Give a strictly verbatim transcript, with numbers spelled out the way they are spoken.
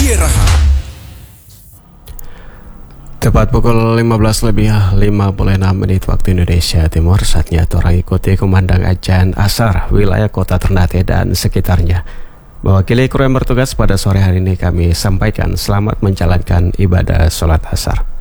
Pieraha. Tepat pukul lima belas lebih lima puluh enam menit waktu Indonesia Timur, saatnya orang ikuti kumandang ajan asar wilayah kota Ternate dan sekitarnya. Mewakili kru yang bertugas pada sore hari ini, kami sampaikan selamat menjalankan ibadah sholat asar.